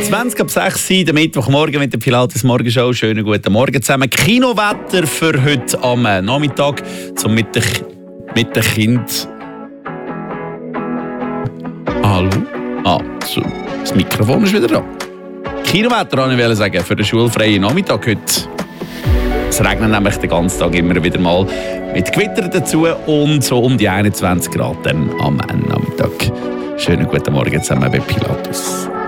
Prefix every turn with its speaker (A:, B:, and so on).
A: 20 ab 6 Uhr, der Mittwochmorgen mit der Pilates Morgenshow. Schönen guten Morgen zusammen. Kinowetter für heute am Nachmittag, zum mit den Kind. Hallo? So, das Mikrofon ist wieder da. Kinowetter wollte ich sagen, für den schulfreien Nachmittag heute. Es regnet nämlich den ganzen Tag immer wieder mal mit Gewitter dazu und so um die 21 Grad dann am Nachmittag. Schönen guten Morgen zusammen bei Pilatus.